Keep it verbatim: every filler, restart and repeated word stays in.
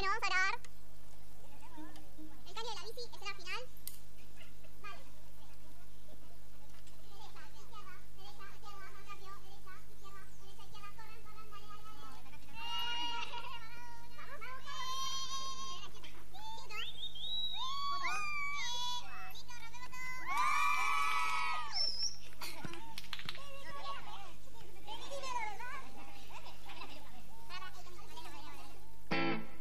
Bueno, vamos a grabar. El caño de la bici, escena final.